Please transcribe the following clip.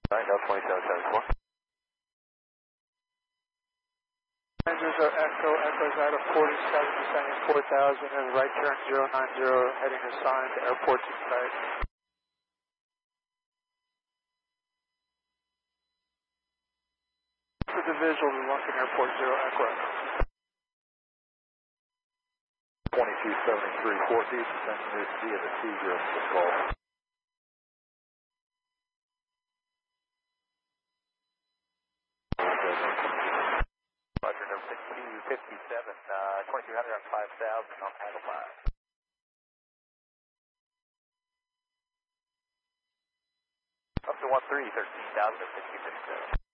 Right, no, 2774. Passengers are Echo's out of 47, descending 4000, and right turn 090, heading assigned to airport in sight. For the visual, we Lunken Airport 0 Echo. 2273, 4 feet, descending via the 206 Golf. Roger, number 6257, 2200 on 5000 on Angle 5. Up to 13, 13,000 at 6257.